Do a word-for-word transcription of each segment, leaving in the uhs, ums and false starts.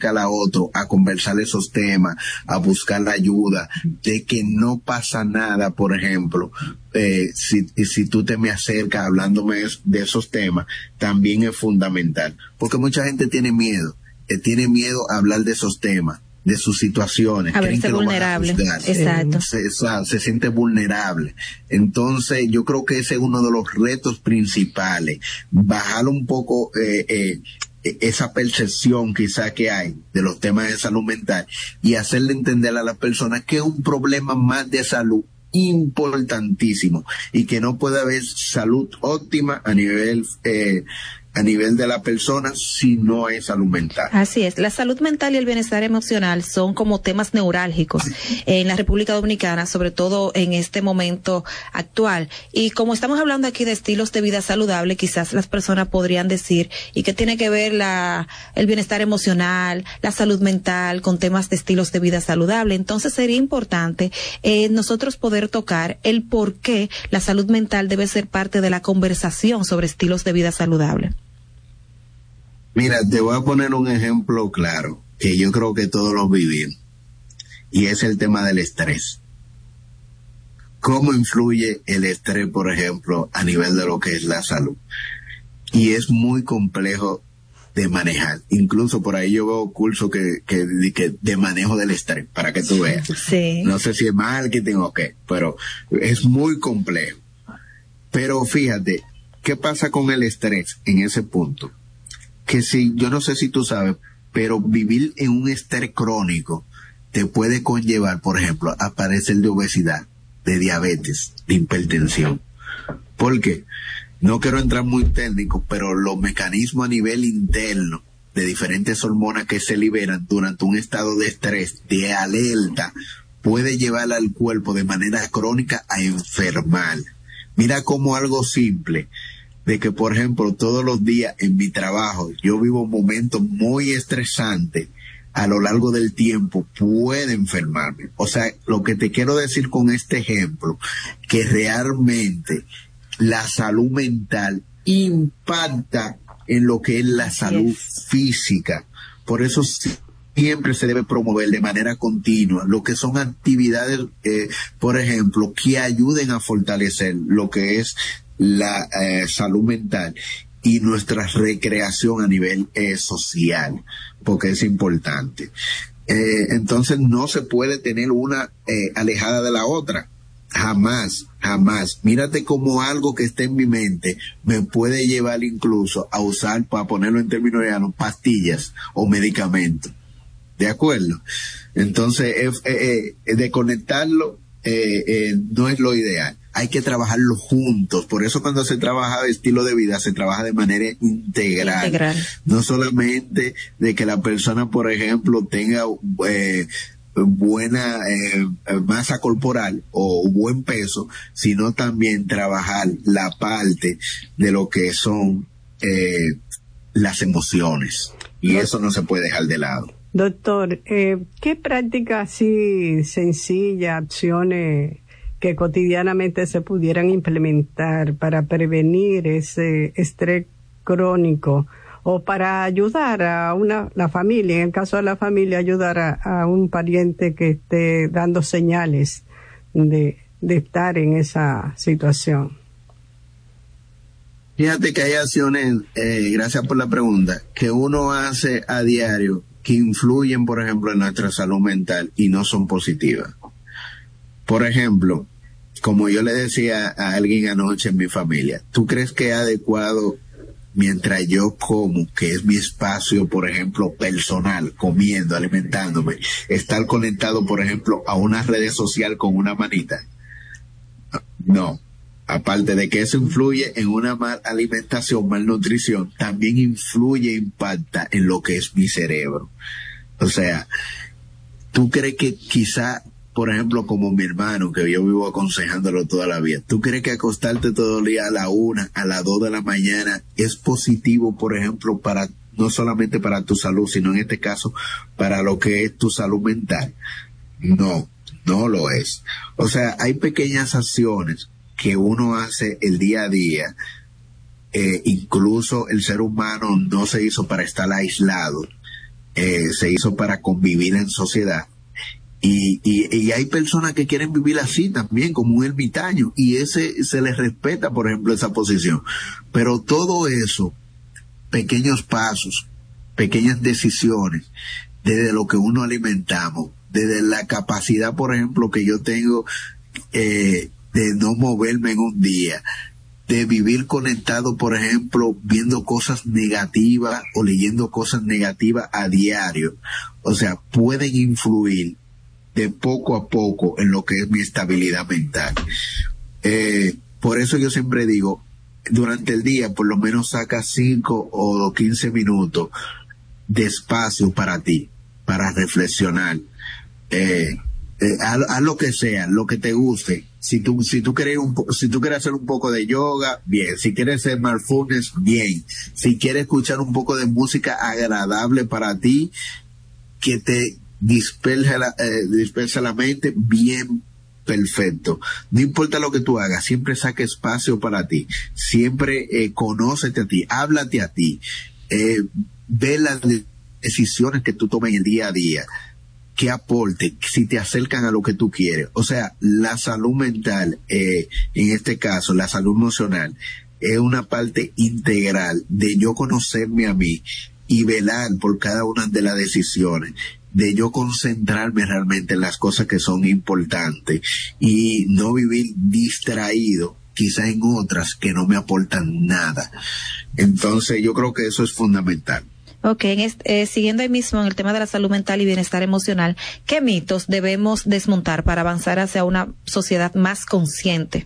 a otro a conversar esos temas, a buscar la ayuda, de que no pasa nada, por ejemplo, eh, si, si tú te me acercas hablándome de esos temas, también es fundamental, porque mucha gente tiene miedo, eh, tiene miedo a hablar de esos temas, de sus situaciones, a verse vulnerable, exacto, se, se, se siente vulnerable. Entonces yo creo que ese es uno de los retos principales, bajar un poco eh, eh, esa percepción quizá que hay de los temas de salud mental y hacerle entender a las personas que es un problema más de salud importantísimo y que no puede haber salud óptima a nivel eh, a nivel de la persona si no hay salud mental. Así es, la salud mental y el bienestar emocional son como temas neurálgicos en la República Dominicana, sobre todo en este momento actual. Y como estamos hablando aquí de estilos de vida saludable, quizás las personas podrían decir, ¿y qué tiene que ver la el bienestar emocional, la salud mental con temas de estilos de vida saludable? Entonces sería importante eh, nosotros poder tocar el por qué la salud mental debe ser parte de la conversación sobre estilos de vida saludable. Mira, te voy a poner un ejemplo claro, que yo creo que todos lo vivimos, y es el tema del estrés. ¿Cómo influye el estrés, por ejemplo, a nivel de lo que es la salud? Y es muy complejo de manejar. Incluso por ahí yo veo cursos que, que, que de manejo del estrés, para que tú veas. Sí. No sé si es marketing o qué, pero es muy complejo. Pero fíjate, ¿qué pasa con el estrés en ese punto? Que si, yo no sé si tú sabes, pero vivir en un estrés crónico te puede conllevar, por ejemplo, a padecer de obesidad, de diabetes, de hipertensión. ¿Por qué? No quiero entrar muy técnico, pero los mecanismos a nivel interno de diferentes hormonas que se liberan durante un estado de estrés, de alerta, puede llevar al cuerpo de manera crónica a enfermar. Mira como algo simple, de que, por ejemplo, todos los días en mi trabajo yo vivo momentos muy estresantes, a lo largo del tiempo puede enfermarme. O sea, lo que te quiero decir con este ejemplo, que realmente la salud mental impacta en lo que es la salud yes. física. Por eso siempre se debe promover de manera continua lo que son actividades, eh, por ejemplo, que ayuden a fortalecer lo que es la eh, salud mental y nuestra recreación a nivel eh, social, porque es importante. Eh, entonces no se puede tener una eh, alejada de la otra, jamás, jamás. Mírate como algo que está en mi mente me puede llevar incluso a usar, para ponerlo en términos llanos, pastillas o medicamentos. ¿De acuerdo? Entonces, eh, eh, eh, desconectarlo eh, eh, no es lo ideal. Hay que trabajarlo juntos. Por eso cuando se trabaja de estilo de vida, se trabaja de manera integral. integral. No solamente de que la persona, por ejemplo, tenga eh, buena eh, masa corporal o buen peso, sino también trabajar la parte de lo que son eh, las emociones. Y eso no se puede dejar de lado. Doctor, eh, ¿qué prácticas así sencillas, acciones que cotidianamente se pudieran implementar para prevenir ese estrés crónico o para ayudar a una la familia, en el caso de la familia, ayudar a, a un pariente que esté dando señales de, de estar en esa situación? Fíjate que hay acciones, eh, gracias por la pregunta, que uno hace a diario que influyen, por ejemplo, en nuestra salud mental y no son positivas. Por ejemplo, como yo le decía a alguien anoche en mi familia, ¿tú crees que es adecuado, mientras yo como, que es mi espacio, por ejemplo, personal, comiendo, alimentándome, estar conectado, por ejemplo, a una red social con una manita? No. Aparte de que eso influye en una mal alimentación, malnutrición, también influye, impacta en lo que es mi cerebro. O sea, ¿tú crees que quizá, por ejemplo, como mi hermano, que yo vivo aconsejándolo toda la vida, ¿tú crees que acostarte todo el día a la una, a las dos de la mañana es positivo, por ejemplo, para no solamente para tu salud, sino en este caso para lo que es tu salud mental? No, no lo es. O sea, hay pequeñas acciones que uno hace el día a día. Eh, incluso el ser humano no se hizo para estar aislado. eh, se hizo para convivir en sociedad. Y, y, y hay personas que quieren vivir así también, como un ermitaño, y ese se les respeta, por ejemplo, esa posición. Pero todo eso, pequeños pasos, pequeñas decisiones, desde lo que uno alimentamos, desde la capacidad, por ejemplo, que yo tengo eh, de no moverme en un día, de vivir conectado, por ejemplo, viendo cosas negativas o leyendo cosas negativas a diario, o sea, pueden influir de poco a poco en lo que es mi estabilidad mental. Eh, por eso yo siempre digo, durante el día por lo menos saca cinco o quince minutos de espacio para ti, para reflexionar. Eh, eh, haz, haz lo que sea, lo que te guste. Si tú, si tú quieres un, si tú quieres hacer un poco de yoga, bien. Si quieres ser mindfulness, bien. Si quieres escuchar un poco de música agradable para ti, que te dispersa la, eh, dispersa la mente, bien, perfecto. No importa lo que tú hagas, siempre saca espacio para ti, siempre eh, conócete a ti, háblate a ti, eh, ve las decisiones que tú tomes el día a día, que aporte, si te acercan a lo que tú quieres. O sea, la salud mental, eh, en este caso, la salud emocional, es una parte integral de yo conocerme a mí y velar por cada una de las decisiones, de yo concentrarme realmente en las cosas que son importantes y no vivir distraído quizá en otras que no me aportan nada. Entonces yo creo que eso es fundamental. Ok, en este, eh, siguiendo ahí mismo en el tema de la salud mental y bienestar emocional, ¿qué mitos debemos desmontar para avanzar hacia una sociedad más consciente?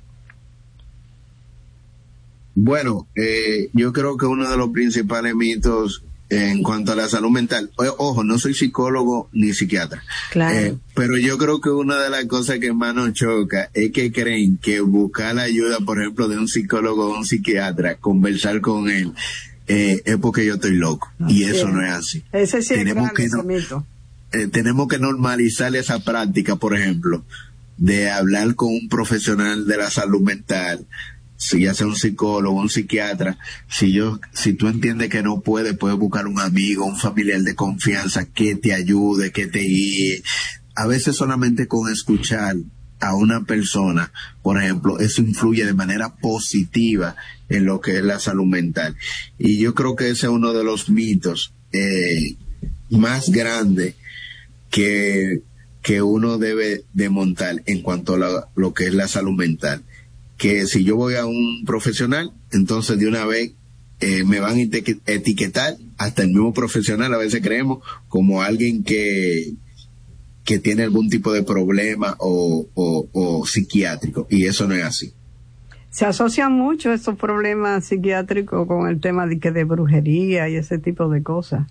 Bueno, eh, yo creo que uno de los principales mitos en cuanto a la salud mental, ojo, no soy psicólogo ni psiquiatra, claro. eh, pero yo creo que una de las cosas que más nos choca es que creen que buscar la ayuda, por ejemplo, de un psicólogo o un psiquiatra, conversar con él, eh, es porque yo estoy loco, no, y eso sí. No es así. Ese sí tenemos es que ese no, mito. Eh, tenemos que normalizar esa práctica, por ejemplo, de hablar con un profesional de la salud mental, si ya sea un psicólogo, un psiquiatra. Si yo, si tú entiendes que no puedes, puedes buscar un amigo, un familiar de confianza que te ayude, que te guíe. A veces solamente con escuchar a una persona, por ejemplo, eso influye de manera positiva en lo que es la salud mental. Y yo creo que ese es uno de los mitos eh, más grandes que, que uno debe de montar en cuanto a la, lo que es la salud mental. Que si yo voy a un profesional, entonces de una vez eh, me van a etiquetar, hasta el mismo profesional a veces creemos, como alguien que que tiene algún tipo de problema o, o, o psiquiátrico, y eso no es así. Se asocian mucho estos problemas psiquiátricos con el tema de que de brujería y ese tipo de cosas.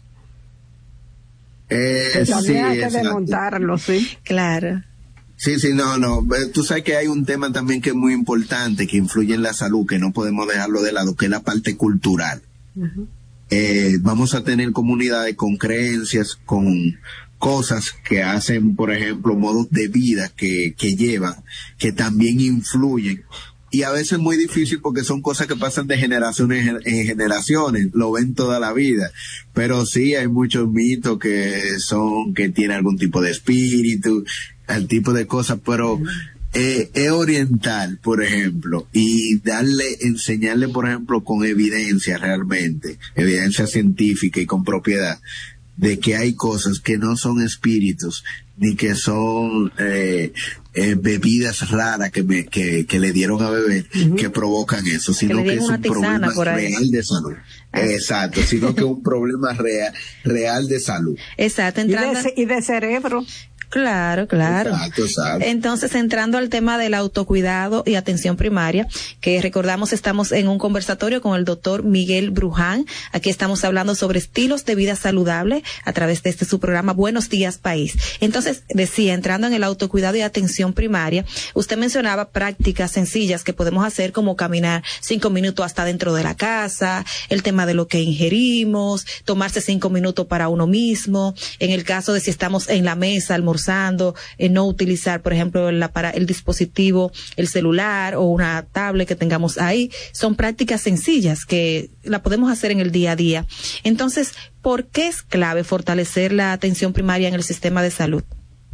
Eh, que también sí, hay que exacto. desmontarlo, sí. Claro. Sí, sí, no, no. Tú sabes que hay un tema también que es muy importante, que influye en la salud, que no podemos dejarlo de lado, que es la parte cultural. Uh-huh. Eh, vamos a tener comunidades con creencias, con cosas que hacen, por ejemplo, modos de vida que, que llevan, que también influyen. Y a veces es muy difícil porque son cosas que pasan de generaciones en generaciones, lo ven toda la vida. Pero sí hay muchos mitos que son, que tienen algún tipo de espíritu, el tipo de cosas, pero eh, es oriental, por ejemplo, y darle, enseñarle, por ejemplo, con evidencia realmente, evidencia científica y con propiedad, de que hay cosas que no son espíritus, ni que son eh, eh, bebidas raras que, me, que, que le dieron a beber, uh-huh. que provocan eso, sino que, que es un problema real de salud. Exacto, sino que es un problema real, real de salud. Exacto, entrando... y, de, y de cerebro. Claro, claro. Exacto, exacto. Entonces, entrando al tema del autocuidado y atención primaria, que recordamos estamos en un conversatorio con el doctor Miguel Bruján. Aquí estamos hablando sobre estilos de vida saludable a través de este su programa Buenos Días País. Entonces, decía, entrando en el autocuidado y atención primaria, usted mencionaba prácticas sencillas que podemos hacer como caminar cinco minutos hasta dentro de la casa, el tema de lo que ingerimos, tomarse cinco minutos para uno mismo, en el caso de si estamos en la mesa almorzando, usando, eh, no utilizar, por ejemplo, la, para el dispositivo, el celular o una tablet que tengamos ahí. Son prácticas sencillas que la podemos hacer en el día a día. Entonces, ¿por qué es clave fortalecer la atención primaria en el sistema de salud?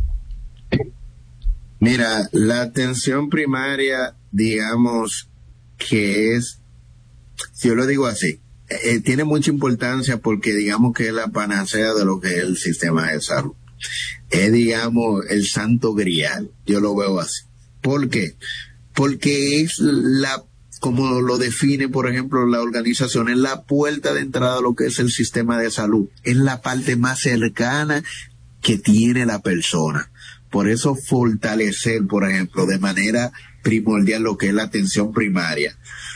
Mira, la atención primaria, digamos que es, si yo lo digo así, eh, tiene mucha importancia porque digamos que es la panacea de lo que es el sistema de salud. Es, digamos, el santo grial, yo lo veo así. ¿Por qué? Porque es la, como lo define, por ejemplo, la organización, es la puerta de entrada a lo que es el sistema de salud. Es la parte más cercana que tiene la persona. Por eso fortalecer, por ejemplo, de manera primordial lo que es la atención primaria,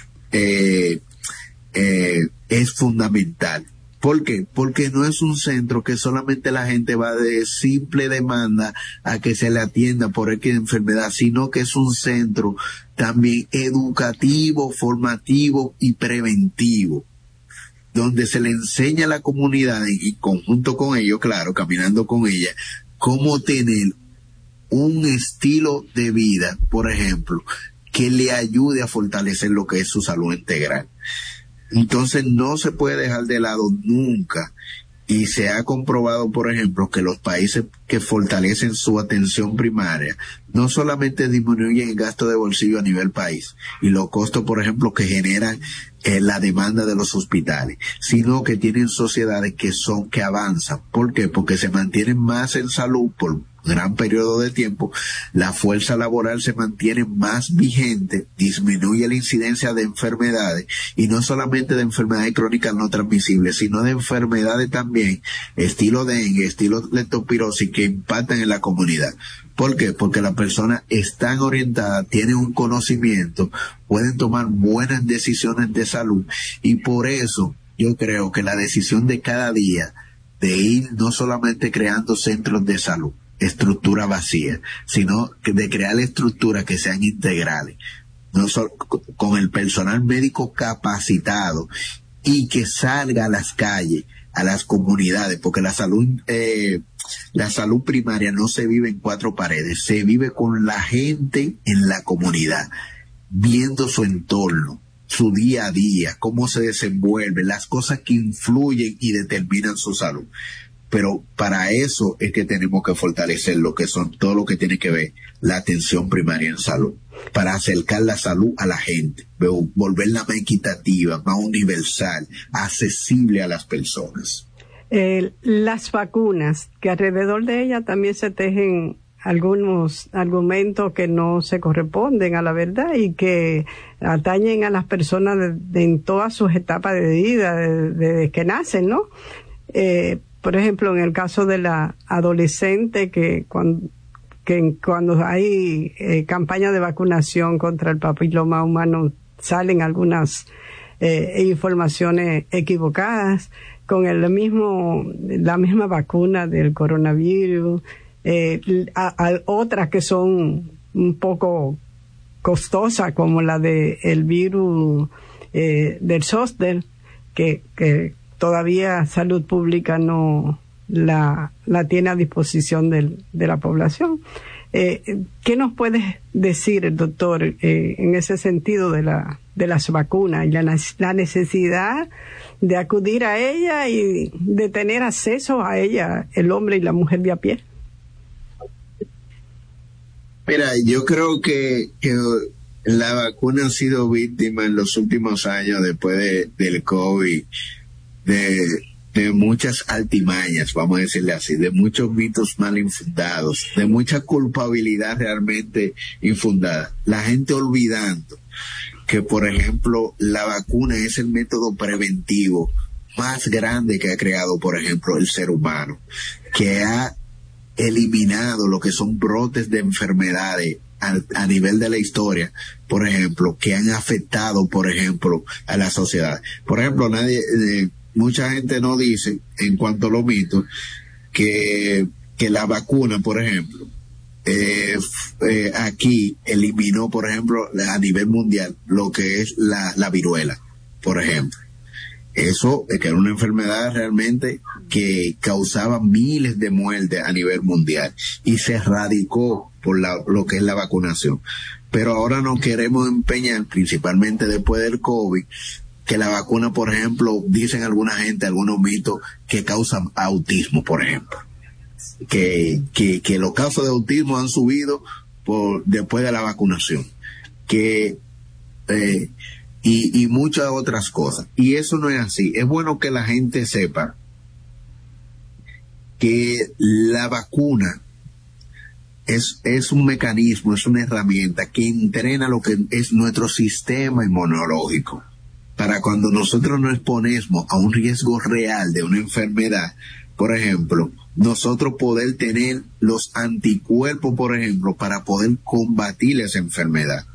eh, eh, es fundamental. ¿Por qué? Porque no es un centro que solamente la gente va de simple demanda a que se le atienda por X enfermedad, sino que es un centro también educativo, formativo y preventivo, donde se le enseña a la comunidad, y conjunto con ellos, claro, caminando con ella, cómo tener un estilo de vida, por ejemplo, que le ayude a fortalecer lo que es su salud integral. Entonces no se puede dejar de lado nunca, y se ha comprobado, por ejemplo, que los países que fortalecen su atención primaria no solamente disminuyen el gasto de bolsillo a nivel país y los costos, por ejemplo, que generan eh, la demanda de los hospitales, sino que tienen sociedades que son, que avanzan. ¿Por qué? Porque se mantienen más en salud por gran periodo de tiempo, la fuerza laboral se mantiene más vigente, disminuye la incidencia de enfermedades, y no solamente de enfermedades crónicas no transmisibles, sino de enfermedades también, estilo dengue, estilo leptospirosis, que impactan en la comunidad. ¿Por qué? Porque las personas están orientadas, tienen un conocimiento, pueden tomar buenas decisiones de salud, y por eso yo creo que la decisión de cada día de ir no solamente creando centros de salud, estructura vacía, sino que de crear estructuras que sean integrales, no solo con el personal médico capacitado, y que salga a las calles, a las comunidades, porque la salud, eh, la salud primaria no se vive en cuatro paredes, se vive con la gente en la comunidad, viendo su entorno, su día a día, cómo se desenvuelve, las cosas que influyen y determinan su salud. Pero para eso es que tenemos que fortalecer lo que son todo lo que tiene que ver la atención primaria en salud, para acercar la salud a la gente, volverla más equitativa, más universal, accesible a las personas. Eh, las vacunas, que alrededor de ellas también se tejen algunos argumentos que no se corresponden a la verdad y que atañen a las personas de, de, en todas sus etapas de vida, desde de, de que nacen, ¿no? Eh, Por ejemplo, en el caso de la adolescente, que cuando, que cuando hay eh, campaña de vacunación contra el papiloma humano, salen algunas eh, informaciones equivocadas, con el mismo, la misma vacuna del coronavirus, eh, a, a otras que son un poco costosas, como la de el virus eh, del zóster, que, que todavía Salud Pública no la, la tiene a disposición del, de la población. Eh, ¿Qué nos puede decir el doctor eh, en ese sentido de la de las vacunas y la, la necesidad de acudir a ella y de tener acceso a ella el hombre y la mujer de a pie? Mira, yo creo que, que la vacuna ha sido víctima en los últimos años, después de, del COVID, de, de muchas altimañas, vamos a decirle así, de muchos mitos mal infundados, de mucha culpabilidad realmente infundada. La gente olvidando que, por ejemplo, la vacuna es el método preventivo más grande que ha creado, por ejemplo, el ser humano, que ha eliminado lo que son brotes de enfermedades a, a nivel de la historia, por ejemplo, que han afectado, por ejemplo, a la sociedad. Por ejemplo, nadie... Eh, mucha gente no dice, en cuanto a los mitos, que, que la vacuna, por ejemplo, eh, eh, aquí eliminó, por ejemplo, a nivel mundial, lo que es la, la viruela, por ejemplo. Eso, que era una enfermedad realmente que causaba miles de muertes a nivel mundial y se erradicó por la, lo que es la vacunación. Pero ahora nos queremos empeñar, principalmente después del COVID, que la vacuna, por ejemplo, dicen alguna gente, algunos mitos, que causan autismo, por ejemplo. Que, que, que los casos de autismo han subido por, después de la vacunación. Que, eh, Y, y muchas otras cosas. Y eso no es así. Es bueno que la gente sepa que la vacuna es, es un mecanismo, es una herramienta que entrena lo que es nuestro sistema inmunológico. Para cuando nosotros nos exponemos a un riesgo real de una enfermedad, por ejemplo, nosotros poder tener los anticuerpos, por ejemplo, para poder combatir esa enfermedad.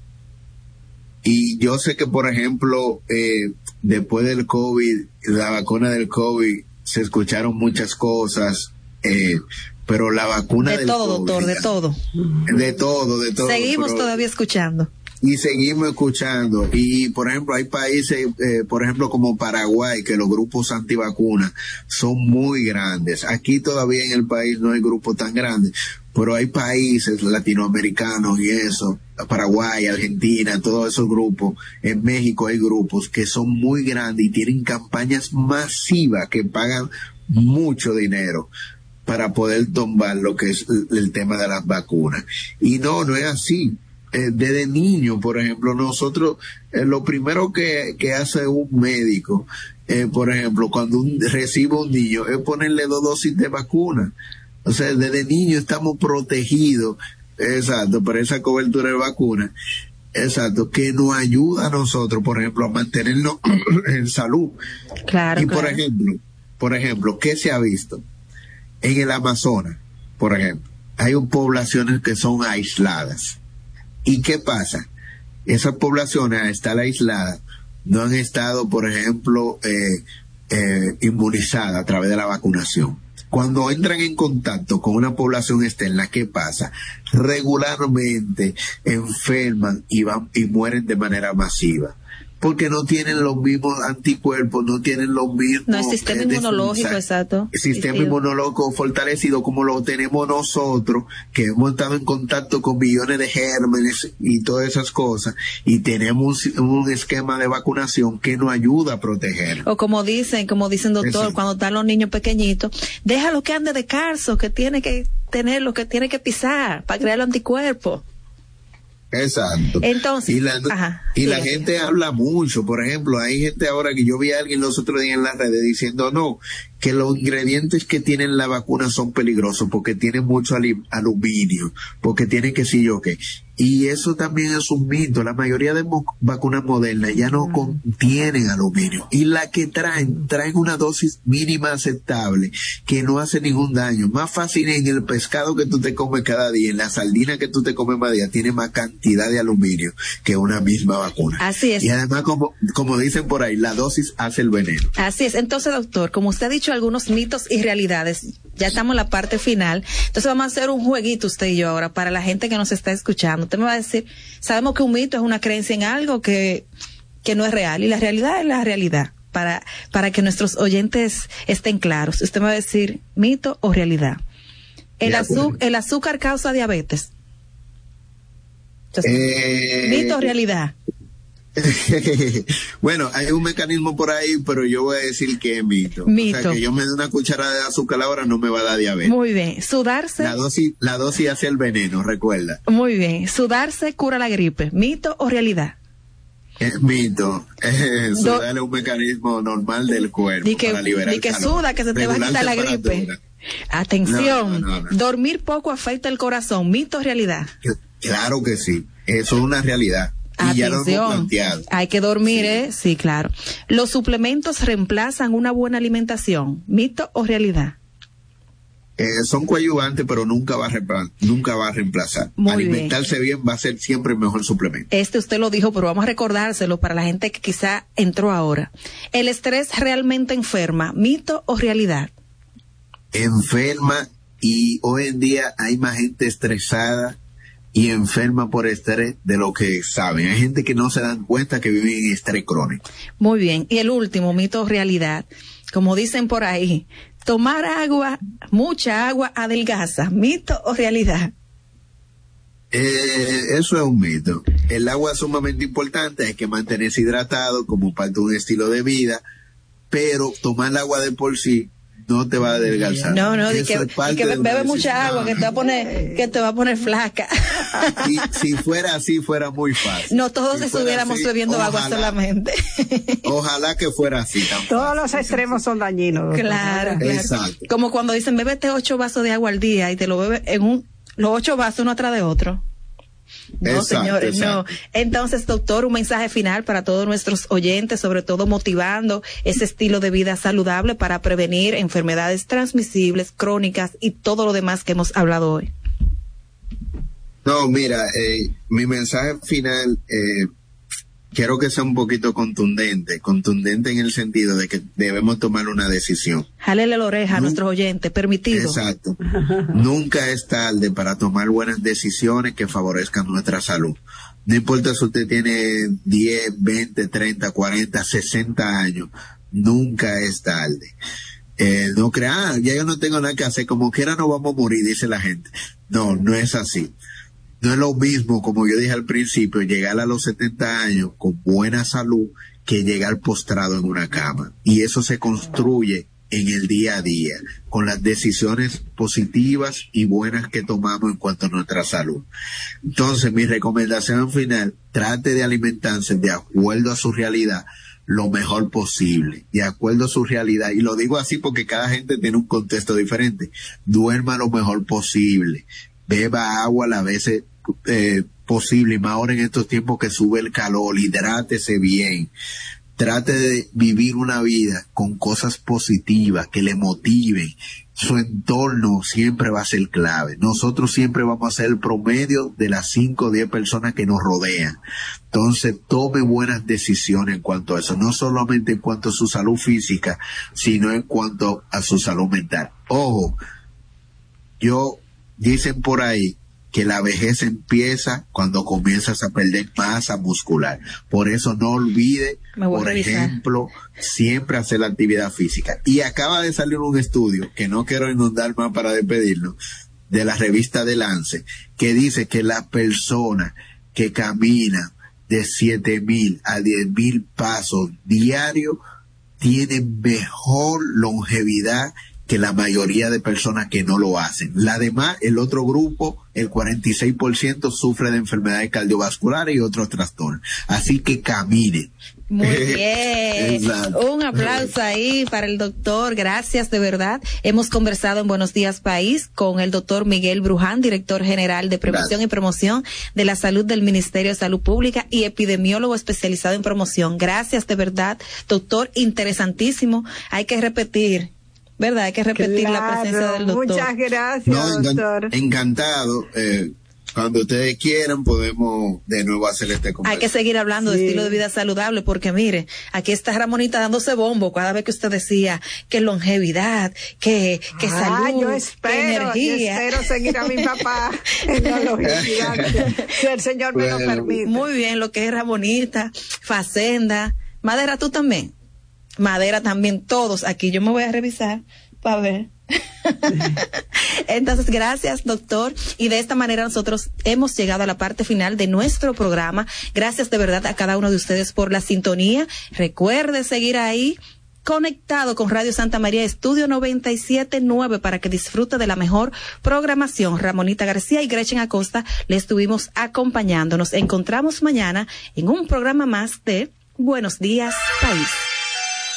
Y yo sé que, por ejemplo, eh, después del COVID, la vacuna del COVID, se escucharon muchas cosas, eh, pero la vacuna de del todo, COVID, doctor, de todo. De todo, de todo. Seguimos pero, todavía escuchando. Y seguimos escuchando. Y, por ejemplo, hay países, eh, por ejemplo, como Paraguay, que los grupos antivacunas son muy grandes. Aquí todavía en el país no hay grupos tan grandes, pero hay países latinoamericanos y eso, Paraguay, Argentina, todos esos grupos. En México hay grupos que son muy grandes y tienen campañas masivas que pagan mucho dinero para poder tomar lo que es el tema de las vacunas. Y no, no es así. Eh, desde niño, por ejemplo, nosotros, eh, lo primero que, que hace un médico, eh, por ejemplo, cuando un, recibe un niño, es ponerle dos dosis de vacuna. O sea, desde niño estamos protegidos, exacto, por esa cobertura de vacuna, exacto, que nos ayuda a nosotros, por ejemplo, a mantenernos en salud. Claro, y claro. por ejemplo, por ejemplo, ¿qué se ha visto? En el Amazonas, por ejemplo, hay poblaciones que son aisladas. ¿Y qué pasa? Esas poblaciones, al estar aisladas, no han estado, por ejemplo, eh, eh, inmunizadas a través de la vacunación. Cuando entran en contacto con una población externa, ¿qué pasa? Regularmente enferman y van y mueren de manera masiva. Porque no tienen los mismos anticuerpos, no tienen los mismos... No, el sistema eh, inmunológico, defensa, exacto. El sistema sí, inmunológico fortalecido como lo tenemos nosotros, que hemos estado en contacto con millones de gérmenes y todas esas cosas, y tenemos un, un esquema de vacunación que nos ayuda a proteger. O como dicen, como dicen doctor, Eso. cuando están los niños pequeñitos, déjalo que ande de calzo, que tiene que tener lo que tiene que pisar para crear los anticuerpos. Exacto. Entonces, y la, ajá, y sí, la sí. gente habla mucho, por ejemplo, hay gente ahora que yo vi a alguien los otros días en las redes diciendo no, que los ingredientes que tienen la vacuna son peligrosos porque tienen mucho aluminio, porque tienen que sí yo qué. Y eso también es un mito. La mayoría de mo- vacunas modernas ya no contienen aluminio. Y la que traen, traen una dosis mínima aceptable que no hace ningún daño. Más fácil en el pescado que tú te comes cada día, en la sardina que tú te comes cada día, tiene más cantidad de aluminio que una misma vacuna. Así es. Y además, como, como dicen por ahí, la dosis hace el veneno. Así es. Entonces, doctor, como usted ha dicho algunos mitos y realidades, ya estamos en la parte final. Entonces vamos a hacer un jueguito usted y yo ahora para la gente que nos está escuchando. Usted me va a decir, sabemos que un mito es una creencia en algo que, que no es real y la realidad es la realidad. Para, para que nuestros oyentes estén claros. Usted me va a decir mito o realidad. El, azu- el azúcar causa diabetes. Entonces, Eh, mito o realidad. Bueno, hay un mecanismo por ahí, pero yo voy a decir que es mito. Mito. O sea, que yo me dé una cucharada de azúcar ahora no me va a dar diabetes. Muy bien. Sudarse. La dosis, la dosis hace el veneno, recuerda. Muy bien. Sudarse cura la gripe. ¿Mito o realidad? Es mito. Eso Do- es un mecanismo normal del cuerpo Ni que, para liberar ni que calor. suda, que se te va a Regular quitar la gripe. temperatura. Atención. No, no, no, no. Dormir poco afecta el corazón. ¿Mito o realidad? Claro que sí. Eso es una realidad. Y ya lo hemos Atención. planteado. Hay que dormir, Sí. ¿eh? Sí, claro. ¿Los suplementos reemplazan una buena alimentación? ¿Mito o realidad? Eh, son coadyuvantes, pero nunca va a reemplazar. Nunca va a reemplazar. Muy Alimentarse bien. va a ser siempre el mejor suplemento. Este usted lo dijo, pero vamos a recordárselo para la gente que quizá entró ahora. ¿El estrés realmente enferma? ¿Mito o realidad? Enferma, y hoy en día hay más gente estresada y enferma por estrés de lo que saben. Hay gente que no se dan cuenta que viven en estrés crónico. Muy bien. Y el último, mito o realidad. Como dicen por ahí, tomar agua, mucha agua adelgaza. ¿Mito o realidad? Eh, eso es un mito. El agua es sumamente importante, hay que mantenerse hidratado como parte de un estilo de vida, pero tomar el agua de por sí no te va a adelgazar. No, no, y que, y que bebe mucha agua, que te va a poner, que te va a poner flaca. Y si fuera así, fuera muy fácil. No todos si estuviéramos así, bebiendo ojalá, agua solamente. Ojalá que fuera así. Tan todos fácil, los extremos son dañinos. Claro, claro. Exacto. Como cuando dicen, bébete ocho vasos de agua al día y te lo bebes en un, los ocho vasos uno atrás de otro. No, exacto, señores, exacto. no. Entonces, doctor, un mensaje final para todos nuestros oyentes, sobre todo motivando ese estilo de vida saludable para prevenir enfermedades transmisibles, crónicas y todo lo demás que hemos hablado hoy. No, mira, eh, mi mensaje final, eh, quiero que sea un poquito contundente, contundente en el sentido de que debemos tomar una decisión. Jálele la oreja a nuestros oyentes, permitido. Exacto. Nunca es tarde para tomar buenas decisiones que favorezcan nuestra salud. No importa si usted tiene diez, veinte, treinta, cuarenta, sesenta años, nunca es tarde. Eh, no crea, ah, ya yo no tengo nada que hacer, como quiera no vamos a morir, dice la gente. No, no es así. No es lo mismo, como yo dije al principio, llegar a los setenta años con buena salud que llegar postrado en una cama. Y eso se construye en el día a día, con las decisiones positivas y buenas que tomamos en cuanto a nuestra salud. Entonces, mi recomendación final, trate de alimentarse de acuerdo a su realidad lo mejor posible, de acuerdo a su realidad. Y lo digo así porque cada gente tiene un contexto diferente. Duerma lo mejor posible. Beba agua las veces eh, posible, y más ahora en estos tiempos que sube el calor, hidrátese bien. Trate de vivir una vida con cosas positivas que le motiven. Su entorno siempre va a ser clave. Nosotros siempre vamos a ser el promedio de las cinco o diez personas que nos rodean. Entonces, tome buenas decisiones en cuanto a eso, no solamente en cuanto a su salud física, sino en cuanto a su salud mental. Ojo, yo, dicen por ahí que la vejez empieza cuando comienzas a perder masa muscular. Por eso no olvide, por ejemplo, siempre hacer la actividad física. Y acaba de salir un estudio, que no quiero inundar más para despedirnos, de la revista The Lancet, que dice que la persona que camina de siete mil a diez mil pasos diarios tiene mejor longevidad que la mayoría de personas que no lo hacen. La demás, el otro grupo, el cuarenta y seis por ciento sufre de enfermedades cardiovasculares y otros trastornos. Así que camine. Muy bien. Un aplauso ahí para el doctor. Gracias, de verdad. Hemos conversado en Buenos Días País con el doctor Miguel Bruján, director general de Prevención Gracias. y Promoción de la Salud del Ministerio de Salud Pública y epidemiólogo especializado en promoción. Gracias, de verdad, doctor. Interesantísimo. Hay que repetir. ¿Verdad? Hay que repetir claro, la presencia del doctor. Muchas gracias, no, doctor. Encantado. Eh, cuando ustedes quieran podemos de nuevo hacer este conversación. Hay que seguir hablando sí. de estilo de vida saludable porque mire, aquí está Ramonita dándose bombo cada vez que usted decía que longevidad, que, que ah, salud, yo espero, que energía. Yo espero seguir a mi papá en la longevidad, si el Señor me bueno. lo permite. Muy bien, lo que es Ramonita, Facenda, Madera, tú también. Madera también, todos aquí. Yo me voy a revisar para ver. Entonces, gracias, doctor. Y de esta manera nosotros hemos llegado a la parte final de nuestro programa. Gracias de verdad a cada uno de ustedes por la sintonía. Recuerde seguir ahí conectado con Radio Santa María Estudio noventa y siete punto nueve para que disfrute de la mejor programación. Ramonita García y Gretchen Acosta le estuvimos acompañando. Nos encontramos mañana en un programa más de Buenos Días, País.